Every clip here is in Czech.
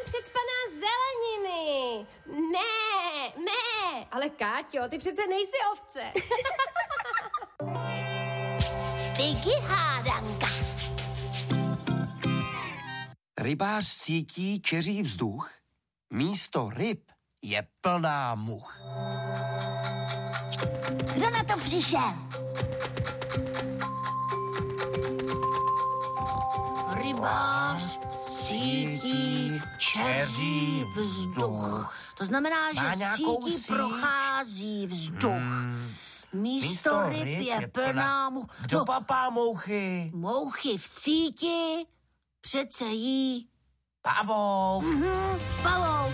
předspaná zeleniny. Mé. Ale Káťo, ty přece nejsi ovce. Piggy hádanka. Rybář sítí čeří vzduch, místo ryb je plná much. Kdo na to přišel? Rybář sítí čeří vzduch. To znamená, že sítí prochází vzduch. Místo ryb je plná much. Kdo papá mouchy? Mouchy v síti přece jí Pavouk. pavouk.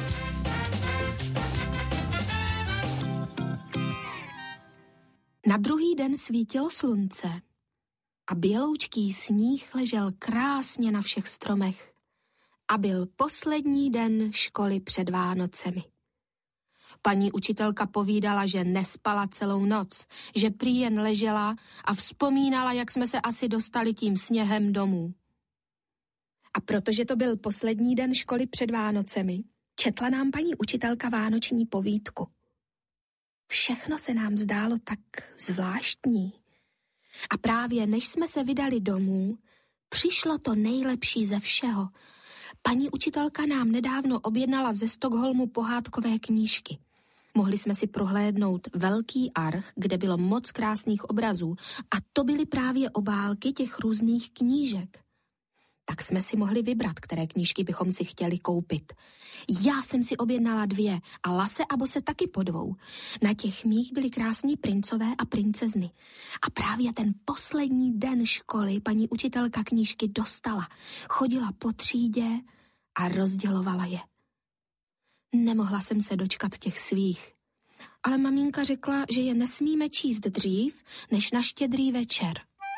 Na druhý den svítilo slunce a běloučký sníh ležel krásně na všech stromech a byl poslední den školy před Vánocemi. Paní učitelka povídala, že nespala celou noc, že prý jen ležela a vzpomínala, jak jsme se asi dostali tím sněhem domů. A protože to byl poslední den školy před Vánocemi, četla nám paní učitelka vánoční povídku. Všechno se nám zdálo tak zvláštní. A právě než jsme se vydali domů, přišlo to nejlepší ze všeho. Paní učitelka nám nedávno objednala ze Stockholmu pohádkové knížky. Mohli jsme si prohlédnout velký arch, kde bylo moc krásných obrazů a to byly právě obálky těch různých knížek. Tak jsme si mohli vybrat, které knížky bychom si chtěli koupit. Já jsem si objednala 2 a Lase a Bose taky po 2. Na těch mých byly krásní princové a princezny. A právě ten poslední den školy paní učitelka knížky dostala. Chodila po třídě a rozdělovala je. Nemohla jsem se dočkat těch svých. Ale maminka řekla, že je nesmíme číst dřív, než na Štědrý večer.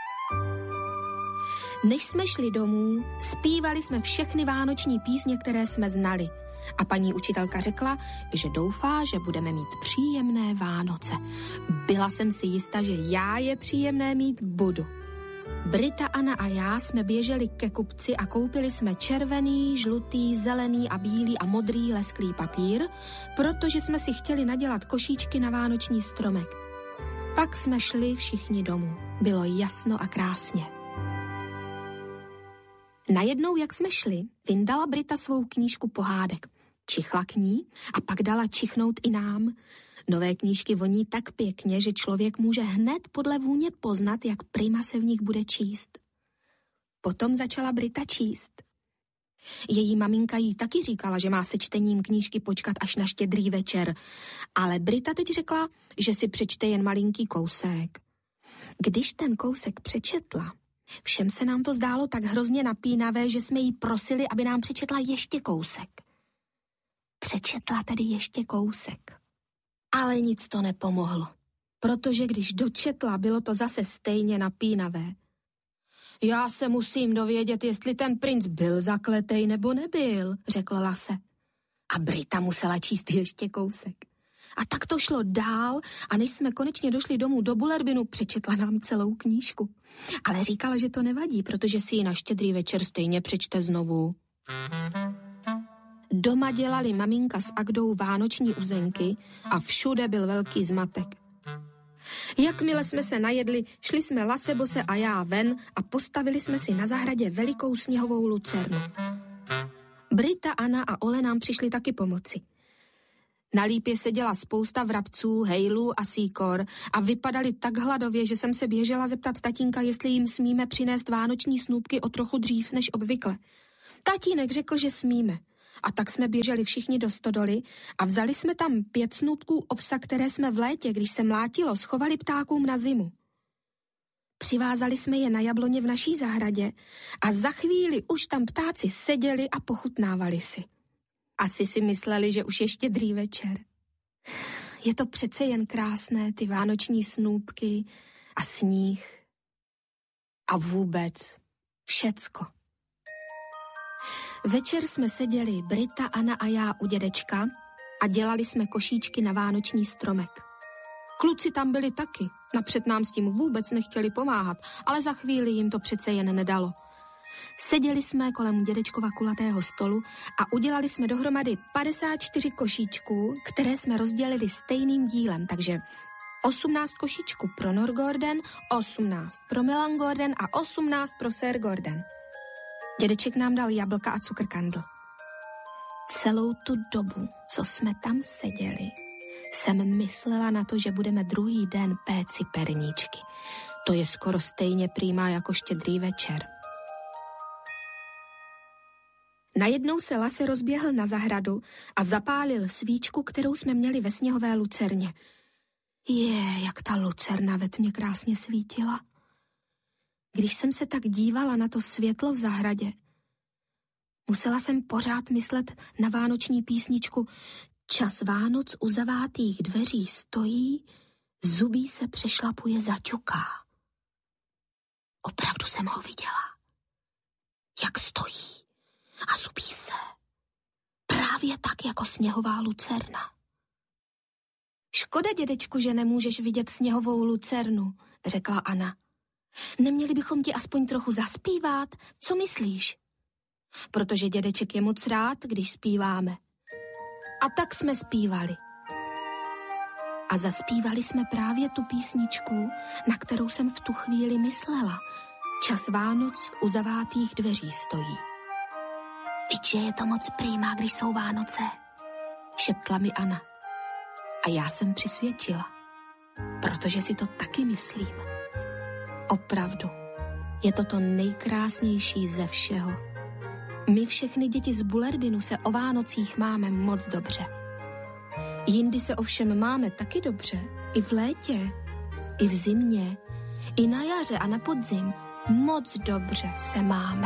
Než jsme šli domů, zpívali jsme všechny vánoční písně, které jsme znali. A paní učitelka řekla, že doufá, že budeme mít příjemné Vánoce. Byla jsem si jistá, že já je příjemné mít budu. Brita, Anna a já jsme běželi ke kupci a koupili jsme červený, žlutý, zelený a bílý a modrý lesklý papír, protože jsme si chtěli nadělat košíčky na vánoční stromek. Pak jsme šli všichni domů. Bylo jasno a krásně. Najednou, jak jsme šli, vyndala Brita svou knížku pohádek. Čichla k ní a pak dala čichnout i nám. Nové knížky voní tak pěkně, že člověk může hned podle vůně poznat, jak prima se v nich bude číst. Potom začala Brita číst. Její maminka jí taky říkala, že má se čtením knížky počkat až na Štědrý večer, ale Brita teď řekla, že si přečte jen malinký kousek. Když ten kousek přečetla, všem se nám to zdálo tak hrozně napínavé, že jsme jí prosili, aby nám přečetla ještě kousek. Přečetla tedy ještě kousek. Ale nic to nepomohlo, protože když dočetla, bylo to zase stejně napínavé. Já se musím dovědět, jestli ten princ byl zakletej nebo nebyl, řekla Lase. A Brita musela číst ještě kousek. A tak to šlo dál a než jsme konečně došli domů do Bullerbinu, přečetla nám celou knížku. Ale říkala, že to nevadí, protože si ji na Štědrý večer stejně přečte znovu. Doma dělali maminka s Agdou vánoční uzenky a všude byl velký zmatek. Jakmile jsme se najedli, šli jsme Lase, Bose a já ven a postavili jsme si na zahradě velikou sněhovou lucernu. Brita, Anna a Ole nám přišli taky pomoci. Na lípě seděla spousta vrabců, hejlů a síkor a vypadali tak hladově, že jsem se běžela zeptat tatínka, jestli jim smíme přinést vánoční snůpky o trochu dřív než obvykle. Tatínek řekl, že smíme. A tak jsme běželi všichni do stodoly a vzali jsme tam 5 snůpků ovsa, které jsme v létě, když se mlátilo, schovali ptákům na zimu. Přivázali jsme je na jabloně v naší zahradě a za chvíli už tam ptáci seděli a pochutnávali si. Asi si mysleli, že už je Štědrý večer. Je to přece jen krásné, ty vánoční snůpky a sníh. A vůbec všecko. Večer jsme seděli Brita, Anna a já u dědečka a dělali jsme košíčky na vánoční stromek. Kluci tam byli taky, napřed nám s tím vůbec nechtěli pomáhat, ale za chvíli jim to přece jen nedalo. Seděli jsme kolem dědečkova kulatého stolu a udělali jsme dohromady 54 košíčků, které jsme rozdělili stejným dílem, takže 18 košíčků pro Norgorden, 18 pro Milan Gordon a 18 pro Sir Gordon. Dědeček nám dal jablka a cukrkandl. Celou tu dobu, co jsme tam seděli, jsem myslela na to, že budeme druhý den péci perníčky. To je skoro stejně prýmá jako Štědrý večer. Najednou se Lase rozběhl na zahradu a zapálil svíčku, kterou jsme měli ve sněhové lucerně. Jak ta lucerna ve tmě krásně svítila. Když jsem se tak dívala na to světlo v zahradě, musela jsem pořád myslet na vánoční písničku Čas Vánoc u zavátých dveří stojí, zubí se přešlapuje, zaťuká. Opravdu jsem ho viděla. Jak stojí a zubí se. Právě tak jako sněhová lucerna. Škoda, dědečku, že nemůžeš vidět sněhovou lucernu, řekla Anna. Neměli bychom ti aspoň trochu zaspívat? Co myslíš? Protože dědeček je moc rád, když zpíváme. A tak jsme zpívali. A zaspívali jsme právě tu písničku, na kterou jsem v tu chvíli myslela. Čas Vánoc u zavátých dveří stojí. Víš, že je to moc prýmá, když jsou Vánoce, šeptla mi Anna. A já jsem přisvědčila, protože si to taky myslím. Opravdu, je to nejkrásnější ze všeho. My všechny děti z Bullerbinu se o Vánocích máme moc dobře. Jindy se ovšem máme taky dobře. I v létě, i v zimě, i na jaře a na podzim moc dobře se máme.